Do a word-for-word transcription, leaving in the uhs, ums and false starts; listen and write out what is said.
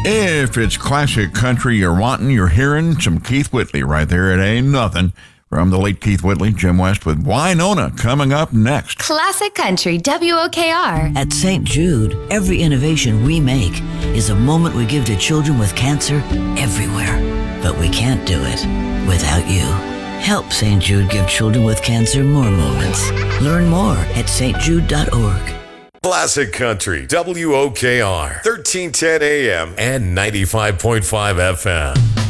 If it's classic country you're wanting, you're hearing some Keith Whitley right there. It ain't nothing. From the late Keith Whitley, Jim West with Wynonna coming up next. Classic Country, W O K R. At Saint Jude, every innovation we make is a moment we give to children with cancer everywhere. But we can't do it without you. Help Saint Jude give children with cancer more moments. Learn more at s t jude dot org. Classic Country, W O K R, thirteen ten A M and ninety-five point five F M.